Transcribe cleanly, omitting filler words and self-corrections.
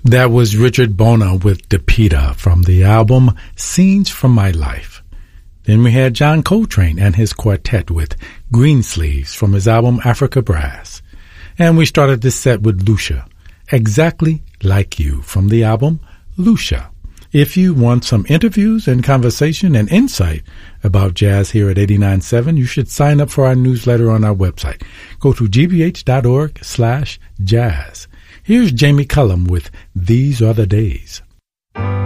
That was Richard Bona with DePita from the album Scenes from My Life. Then we had John Coltrane and his quartet with Greensleeves from his album Africa Brass. And we started this set with Lucia, Exactly Like You from the album Lucia. If you want some interviews and conversation and insight about jazz here at 89.7, you should sign up for our newsletter on our website. Go to gbh.org/jazz. Here's Jamie Cullum with These Are the Days.